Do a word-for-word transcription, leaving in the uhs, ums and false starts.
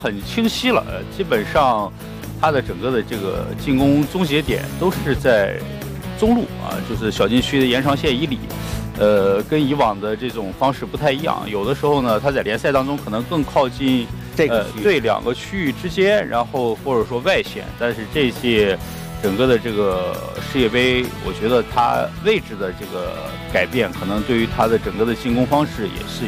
很清晰了，基本上他的整个的这个进攻终结点都是在中路啊，就是小禁区的延长线以里。呃，跟以往的这种方式不太一样，有的时候呢，他在联赛当中可能更靠近这个呃对两个区域之间，然后或者说外线，但是这届整个的这个世界杯，我觉得他位置的这个改变，可能对于他的整个的进攻方式也是